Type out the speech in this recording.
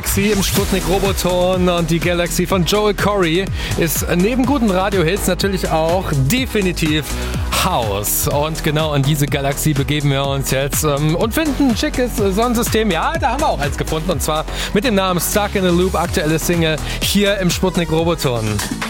Galaxy im Sputnik Roboton, und die Galaxy von Joel Corry ist neben guten Radiohits natürlich auch definitiv House. Und genau in diese Galaxie begeben wir uns jetzt und finden ein schickes Sonnensystem. Ja, da haben wir auch eins gefunden, und zwar mit dem Namen Stuck in a Loop, aktuelle Single hier im Sputnik Roboton.